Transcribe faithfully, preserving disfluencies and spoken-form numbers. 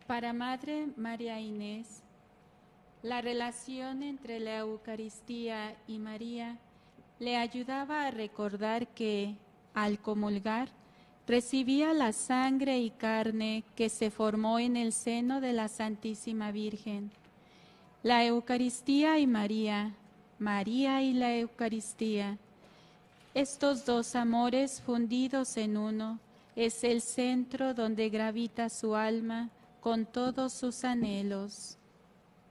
Para Madre María Inés, la relación entre la Eucaristía y María le ayudaba a recordar que, al comulgar, recibía la sangre y carne que se formó en el seno de la Santísima Virgen. La Eucaristía y María, María y la Eucaristía. Estos dos amores fundidos en uno es el centro donde gravita su alma con todos sus anhelos.